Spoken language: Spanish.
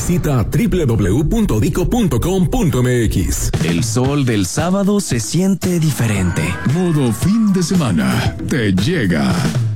visita www.dico.com.mx. El sol del sábado se siente diferente. Modo fin de semana te llega.